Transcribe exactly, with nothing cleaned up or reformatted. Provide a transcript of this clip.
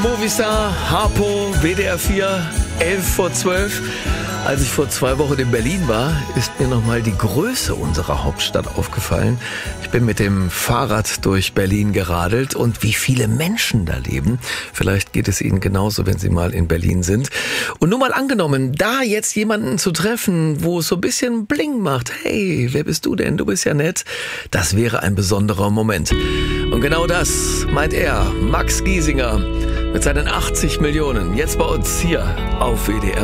Movistar, Harpo, W D R vier, elf vor zwölf. Als ich vor zwei Wochen in Berlin war, ist mir nochmal die Größe unserer Hauptstadt aufgefallen. Ich bin mit dem Fahrrad durch Berlin geradelt und wie viele Menschen da leben. Vielleicht geht es Ihnen genauso, wenn Sie mal in Berlin sind. Und nur mal angenommen, da jetzt jemanden zu treffen, wo es so ein bisschen Bling macht. Hey, wer bist du denn? Du bist ja nett. Das wäre ein besonderer Moment. Und genau das meint er, Max Giesinger, mit seinen achtzig Millionen. Jetzt bei uns hier auf W D R.